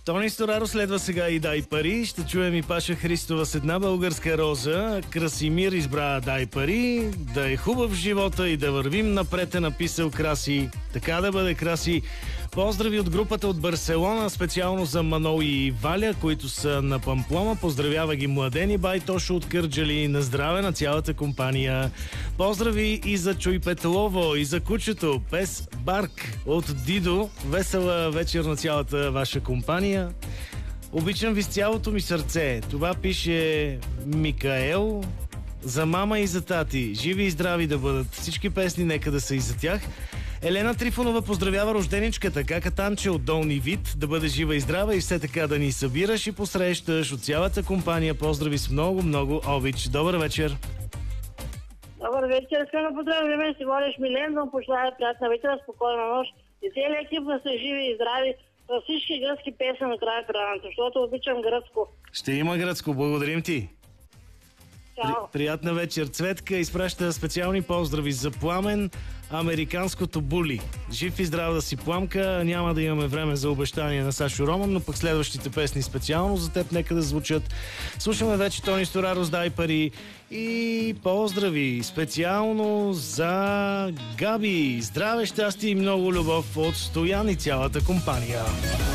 Тони Стораро следва сега и Дай пари. Ще чуем и Паша Христова с Една българска роза. Красимир избра Дай пари. Да е хубав в живота и да вървим напред, е написал Краси. Така да бъде, Краси. Поздрави от групата от Барселона, специално за Манол и Валя, които са на Памплона. Поздравява ги Младени Бай Тошо от Кърджали. На здраве на цялата компания. Поздрави и за Чуй Петлово, и за кучето Пес Барк от Дидо. Весела вечер на цялата ваша компания. Обичам ви с цялото ми сърце. Това пише Микаел. За мама и за тати. Живи и здрави да бъдат. Всички песни нека да са и за тях. Елена Трифонова поздравява рожденичката Кака Танче от Долни Вид. Да бъде жива и здрава и все така да ни събираш и посрещаш от цялата компания. Поздрави с много, много обич. Добър вечер! Добър вечер, искам да поздравя мен, си водиш Милен, да му пожелая приятна вечер, спокойна нощ и целият екип да са живи и здрави във всички гръцки песни на края краната, защото обичам гръцко. Ще има гръцко, благодарим ти. Чао. Приятна вечер. Цветка изпраща специални поздрави за Пламен, американското були. Жив и здрав да си, Пламка. Няма да имаме време за обещание на Сашо Роман, но пък следващите песни специално за теб нека да звучат. Слушаме вече Тони Стораро с Дай пари и поздрави специално за Габи. Здраве, щастие и много любов от Стоян и цялата компания.